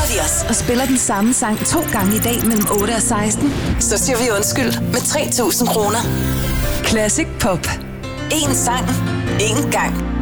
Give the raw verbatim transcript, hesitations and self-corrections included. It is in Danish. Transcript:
vi os. Og spiller den samme sang to gange i dag mellem otte og seksten. Så siger vi undskyld med tre tusind kroner. Classic Pop. En sang. En gang.